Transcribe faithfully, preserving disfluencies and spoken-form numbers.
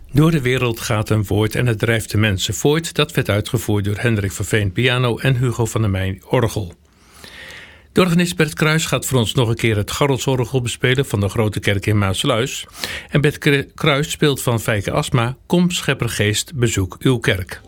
Door de wereld gaat een woord en het drijft de mensen voort. Dat werd uitgevoerd door Hendrik Verveen piano en Hugo van der Meij orgel. De organist Bert Kruis gaat voor ons nog een keer het Garrelsorgel bespelen van de Grote Kerk in Maassluis. En Bert Kruis speelt van Fijke Asma, Kom Scheppergeest, bezoek uw kerk.